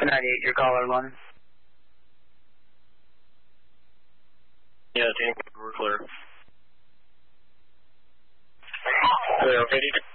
98, your caller line. Yeah, Tank, we're clear. Clear, ready to